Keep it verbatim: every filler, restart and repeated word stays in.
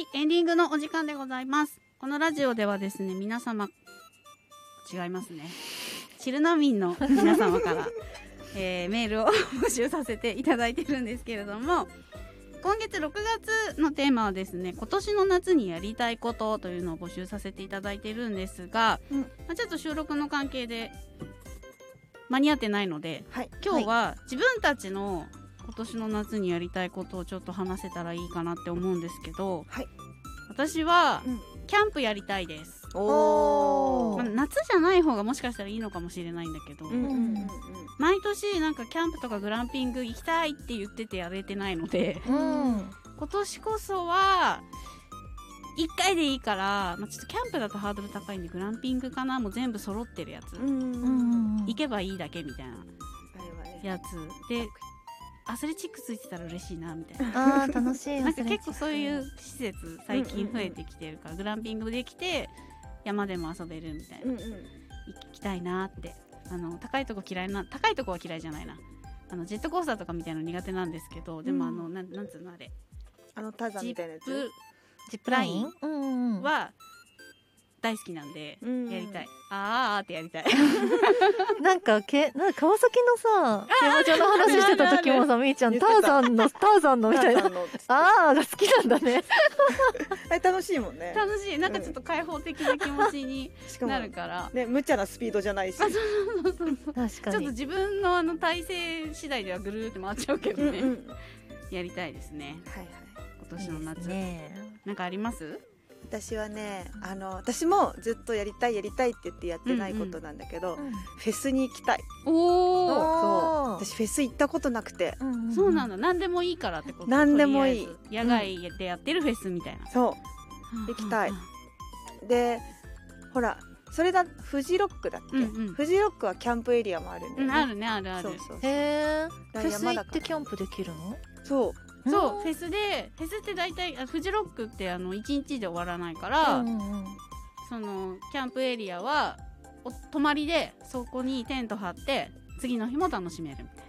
はいエンディングのお時間でございます。このラジオではですね皆様違いますねチルナミンの皆様から、えー、メールを募集させていただいてるんですけれども、今月ろくがつのテーマはですね今年の夏にやりたいことというのを募集させていただいてるんですが、うんまあ、ちょっと収録の関係で間に合ってないので、はい、今日は自分たちの今年の夏にやりたいことをちょっと話せたらいいかなって思うんですけど、はい、私は、うん、キャンプやりたいです。お、まあ、夏じゃない方がもしかしたらいいのかもしれないんだけど、うんうんうん、毎年なんかキャンプとかグランピング行きたいって言っててやれてないので、うん、今年こそはいっかいでいいから、まあ、ちょっとキャンプだとハードル高いんでグランピングかな、もう全部揃ってるやつ、うんうんうん、行けばいいだけみたいなやつでアスレチックついてたら嬉しいなみたいな。あー楽しいなんか結構そういう施設最近増えてきてるから、うんうんうん、グランピングできて山でも遊べるみたいな、うんうん、行きたいなって。あの高いとこ嫌いな高いとこは嫌いじゃないな、あのジェットコースターとかみたいなの苦手なんですけど、でもあの、うん、な, なんつうのあれあのターザンみたいなやつジップジップラインは大好きなんでやりたい、うん、あーってやりたいなんかけなんか川崎のさ競馬場の話してた時もさみーちゃんターザンのターザンのみたいなあーが好きなんだねあれ楽しいもんね。 楽しい、なんかちょっと開放的な気持ちになるから、 ね、無茶なスピードじゃないし、 そうそうそうそう確かにちょっと自分のあの体勢次第ではぐるーって回っちゃうけどね、うんうん、やりたいですね、はいはい、今年の夏いいね。なんかあります？ 私はね、あの私もずっとやりたいやりたいって言ってやってないことなんだけど、うんうん、フェスに行きたい。おー、私フェス行ったことなくて、 うんうんうん、そうなんだ。何でもいいからってこと？ 何でもいい、 野外でやってるフェスみたいな、うん、 そう行きたいで、ほらそれだフジロックだっけ、うんうん、フジロックはキャンプエリアもあるんだよね、うん、 あるねあるある。 そうそうそう、へー、フェス行ってキャンプできるの？ そうそうフェスでフェスって大体フジロックってあのいちにちで終わらないから、うんうんうん、そのキャンプエリアはお泊まりでそこにテント張って次の日も楽しめるみたいな。